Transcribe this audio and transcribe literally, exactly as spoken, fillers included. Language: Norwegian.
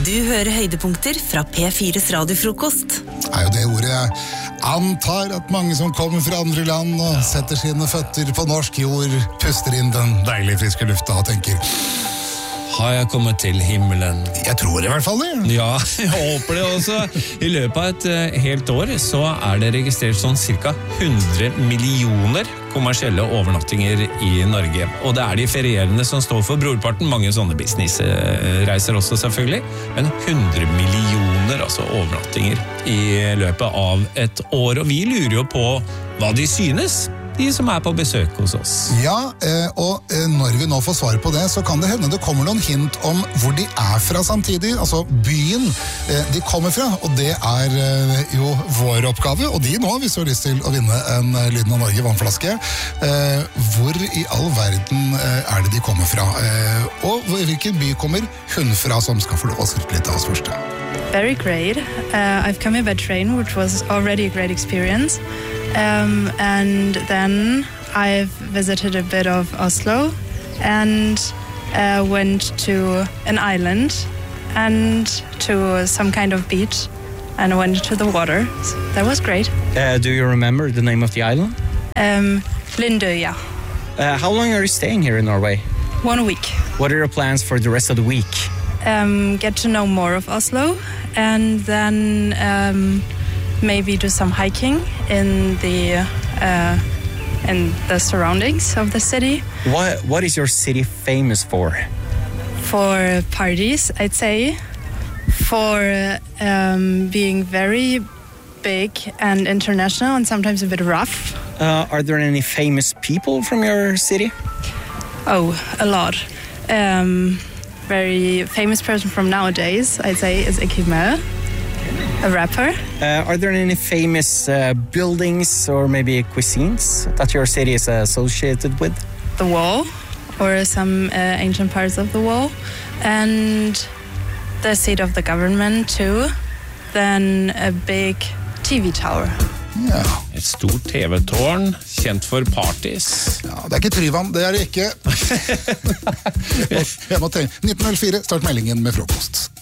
Du hører høydepunkter fra P fires radiofrokost. Er jo det ordet jeg antar at mange som kommer fra andre land og setter sine føtter på norsk jord, puster inn den deilige friske lufta og tenker: har jeg kommet til himmelen? Jeg tror i hvert fall det. Ja, jeg håper det også. I løpet av et uh, helt år så er det registrert sånn cirka hundre millioner kommersielle overnattinger i Norge. Og det er de ferierende som står for brorparten, mange sånne businessreiser også selvfølgelig, men hundre millioner altså overnattinger i løpet av et år. Og vi lurer jo på hva de synes, de som er på besøk hos oss. Ja, og når vi nå får svar på det, så kan det hende det kommer noen hint om hvor de er fra samtidig, altså byen de kommer fra, og det er jo vår oppgave, og de nå, hvis du har lyst til å vinne en Lyden av Norge vannflaske. Hvor i all verden er det de kommer fra? Og hvilken by kommer hun fra, som skal få lov å skrive litt av oss først? Very great. Uh, I've come here by train, which was already a great experience. Um, and then I've visited a bit of Oslo and uh, went to an island and to some kind of beach and went to the water. So that was great. Uh, do you remember the name of the island? Um, Lindøya. Uh, how long are you staying here in Norway? One week. What are your plans for the rest of the week? Um, get to know more of Oslo and then um, maybe do some hiking in the uh, in the surroundings of the city. What What is your city famous for? For parties, I'd say. For um, being very big and international and sometimes a bit rough. Uh, are there any famous people from your city? Oh, a lot. Um, very famous person from nowadays, I'd say, is Ikke Mø. A rapper. Uh, are there any famous uh, buildings or maybe cuisines that your city is associated with? The wall, or some uh, ancient parts of the wall, and the seat of the government too. Then a big T V tower. Ja. Et stort T V-tårn, kjent for parties. Ja, det er ikke Tryvann, det er det ikke. Jeg må tenke. nitten null fire, start meldingen med frokost.